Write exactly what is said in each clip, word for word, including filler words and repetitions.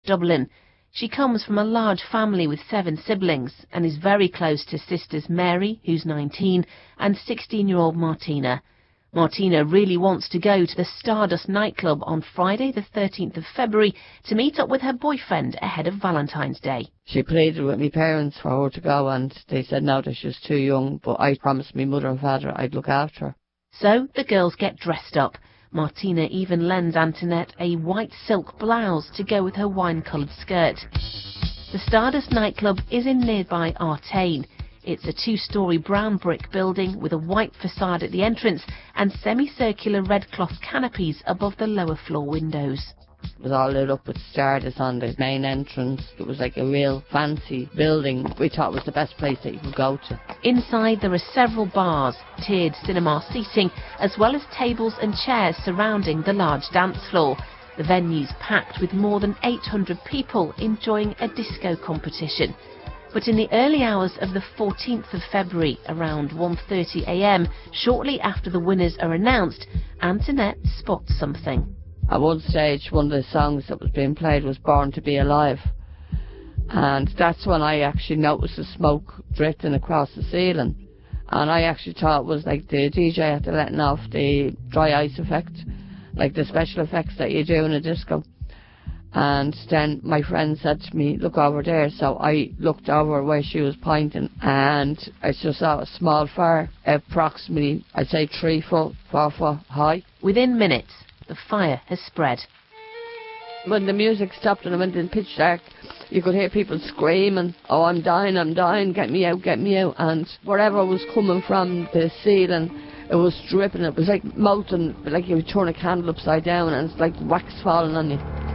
Dublin. She comes from a large family with seven siblings and is very close to sisters Mary, who's nineteen, and sixteen-year-old Martina. Martina really wants to go to the Stardust nightclub on Friday the thirteenth of February to meet up with her boyfriend ahead of Valentine's Day. She pleaded with my parents for her to go, and they said no, that she was too young, but I promised my mother and father I'd look after her. So the girls get dressed up. Martina even lends Antoinette a white silk blouse to go with her wine-coloured skirt. The Stardust nightclub is in nearby Artane. It's a two-storey brown brick building with a white facade at the entrance and semicircular red cloth canopies above the lower floor windows. It was all lit up with Stardust on the main entrance. It was like a real fancy building. We thought it was the best place that you could go to. Inside there are several bars, tiered cinema seating, as well as tables and chairs surrounding the large dance floor. The venue's packed with more than eight hundred people enjoying a disco competition. But in the early hours of the fourteenth of February, around one thirty a m, shortly after the winners are announced, Antoinette spots something. At one stage, one of the songs that was being played was Born to Be Alive. And that's when I actually noticed the smoke drifting across the ceiling. And I actually thought it was like the D J had to letting off the dry ice effect, like the special effects that you do in a disco. And then my friend said to me, look over there. So I looked over where she was pointing, and I just saw a small fire, approximately, I'd say three foot, four foot high. Within minutes, the fire has spread. When the music stopped and it went in pitch dark, you could hear people screaming, oh, I'm dying, I'm dying, get me out, get me out. And wherever was coming from the ceiling, it was dripping. It was like molten, like you would turn a candle upside down and it's like wax falling on you.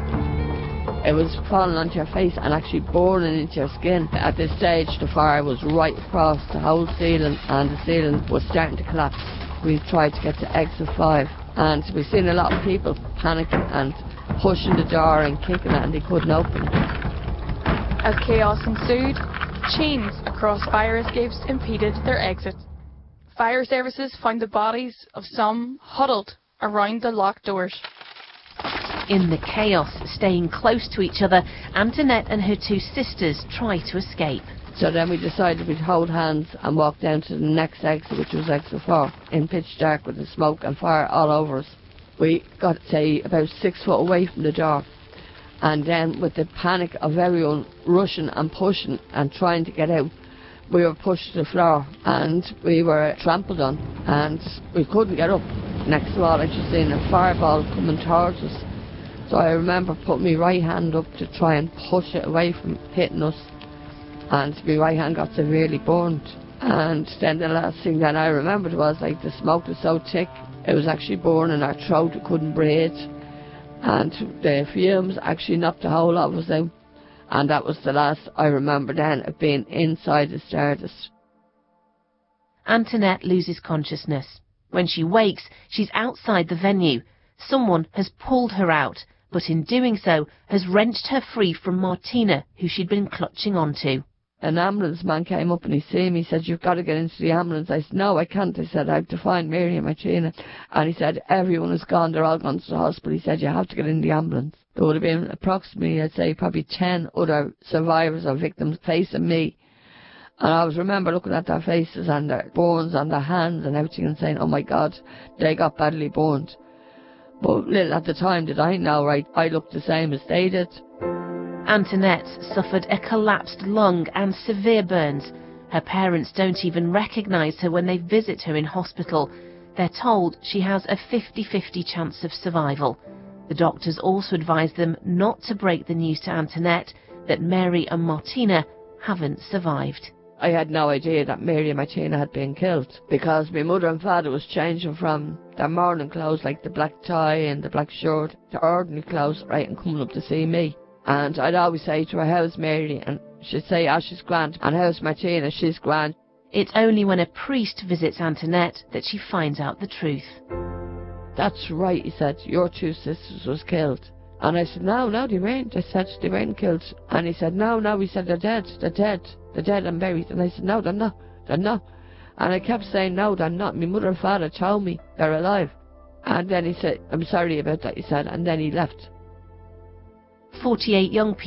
It was falling onto your face and actually burning into your skin. At this stage, the fire was right across the whole ceiling and the ceiling was starting to collapse. We tried to get to exit five, and we've seen a lot of people panicking and pushing the door and kicking it, and they couldn't open it. As chaos ensued, chains across fire escapes impeded their exit. Fire services found the bodies of some huddled around the locked doors. In the chaos, staying close to each other, Antoinette and her two sisters try to escape. So then we decided we'd hold hands and walk down to the next exit, which was exit four, in pitch dark with the smoke and fire all over us. We got, say, about six foot away from the door. And then with the panic of everyone rushing and pushing and trying to get out, we were pushed to the floor and we were trampled on and we couldn't get up. Next of all, I just seen a fireball coming towards us. So I remember putting my right hand up to try and push it away from hitting us. And my right hand got severely burned. And then the last thing that I remembered was like the smoke was so thick, it was actually burning our throat, we couldn't breathe. And the fumes actually knocked the whole lot of us out. And that was the last I remember then of being inside the Stardust. Antoinette loses consciousness. When she wakes, she's outside the venue. Someone has pulled her out, but in doing so has wrenched her free from Martina, who she'd been clutching onto. An ambulance man came up and he seen me, he said, you've got to get into the ambulance. I said, no, I can't. I said, I have to find Mary and Martina. And he said, everyone is gone, they're all gone to the hospital. He said, you have to get in the ambulance. There would have been approximately, I'd say, probably ten other survivors or victims facing me. And I always remember looking at their faces and their burns on their hands and everything and saying, oh my God, they got badly burned. But little at the time did I know, right, I looked the same as they did. Antoinette suffered a collapsed lung and severe burns. Her parents don't even recognise her when they visit her in hospital. They're told she has a fifty fifty chance of survival. The doctors also advise them not to break the news to Antoinette that Mary and Martina haven't survived. I had no idea that Mary and Martina had been killed, because my mother and father was changing from their morning clothes, like the black tie and the black shirt, to ordinary clothes, right, and coming up to see me. And I'd always say to her, how's Mary? And she'd say, oh, she's grand. And how's Martina? She's grand. It's only when a priest visits Antoinette that she finds out the truth. That's right, he said, your two sisters was killed. And I said, no, no, they weren't. I said, they weren't killed. And he said, no, no, he said, they're dead, they're dead, they're dead and buried. And I said, no, they're not, they're not. And I kept saying, no, they're not. My mother and father told me they're alive. And then he said, I'm sorry about that, he said, and then he left. forty-eight young people